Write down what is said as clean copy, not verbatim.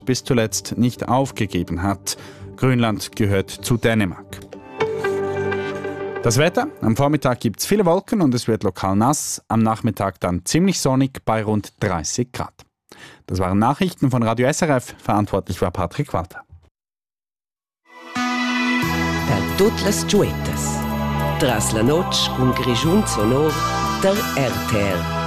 bis zuletzt nicht aufgegeben hat. Grönland gehört zu Dänemark. Das Wetter: Am Vormittag gibt es viele Wolken und es wird lokal nass. Am Nachmittag dann ziemlich sonnig bei rund 30 Grad. Das waren Nachrichten von Radio SRF. Verantwortlich war Patrick Walter. Per tutte le giuettes. Tras la noche con Grigiun sonor der RTR.